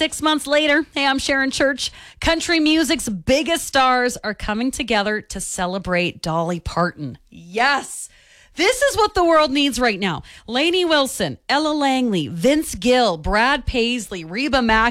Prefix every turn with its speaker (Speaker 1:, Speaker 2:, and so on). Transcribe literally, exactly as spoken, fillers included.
Speaker 1: six months later, hey, I'm Sharon Church. Country music's biggest stars are coming together to celebrate Dolly Parton. Yes. This is what the world needs right now. Lainey Wilson, Ella Langley, Vince Gill, Brad Paisley, Reba Mack,